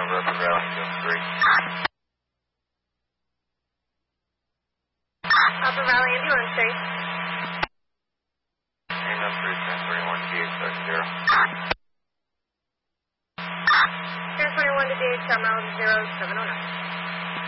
over Upper Valley, Zone 3. Upper Valley Ambulance 3. Ambulance 3, 1021 DH70. 1021 to DH Terminal 0709.